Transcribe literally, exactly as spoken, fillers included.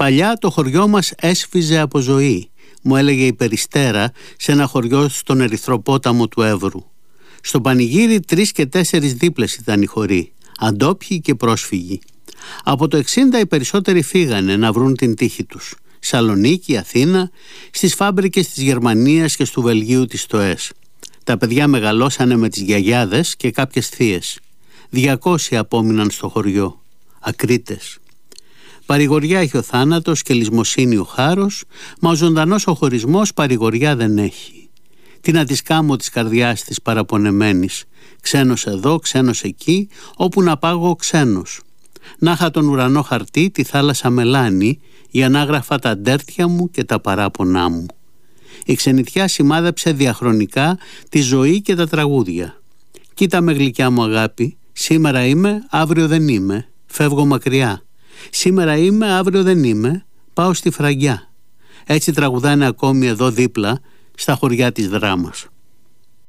Παλιά το χωριό μας έσφιζε από ζωή, μου έλεγε η Περιστέρα σε ένα χωριό στον Ερυθροπόταμο του Εύρου. Στο πανηγύρι τρεις και τέσσερις δίπλες ήταν οι χωροί, αντόπιοι και πρόσφυγοι. Από το εξήντα οι περισσότεροι φύγανε να βρουν την τύχη τους. Σαλονίκη, Αθήνα, στις φάμπρικες της Γερμανίας και του Βελγίου τις ΤΟΕΣ. Τα παιδιά μεγαλώσανε με τις γιαγιάδες και κάποιες θείες. Διακόσιοι απόμειναν στο χωριό, ακρίτες. Παρηγοριά έχει ο θάνατος και λησμοσύνη ο χάρος, μα ο ζωντανός ο χωρισμός παρηγοριά δεν έχει. Τι να της κάμω της καρδιάς της παραπονεμένης, ξένος εδώ, ξένος εκεί, όπου να πάγω ξένος. Να είχα τον ουρανό χαρτί, τη θάλασσα μελάνη, για να γράφα τα ντέρτια μου και τα παράπονά μου. Η ξενιτιά σημάδεψε διαχρονικά τη ζωή και τα τραγούδια. Κοίτα με γλυκιά μου αγάπη, σήμερα είμαι, αύριο δεν είμαι, φεύγω μακριά. Σήμερα είμαι, αύριο δεν είμαι, πάω στη Φραγκιά. Έτσι τραγουδάνε ακόμη εδώ δίπλα, στα χωριά της Δράμας.